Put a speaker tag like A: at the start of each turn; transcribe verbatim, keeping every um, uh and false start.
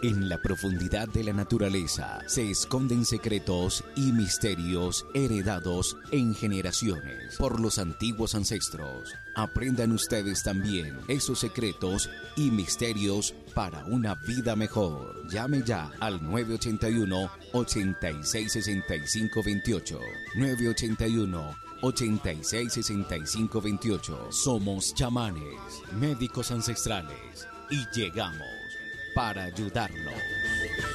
A: En la profundidad de la naturaleza se esconden secretos y misterios heredados en generaciones por los antiguos ancestros. Aprendan ustedes también esos secretos y misterios para una vida mejor. Llame ya al nueve ochenta y uno, ochenta y seis, sesenta y cinco veintiocho. nueve ochenta y uno, ochenta y seis, sesenta y cinco veintiocho. Somos chamanes, médicos ancestrales, y llegamos para ayudarlos.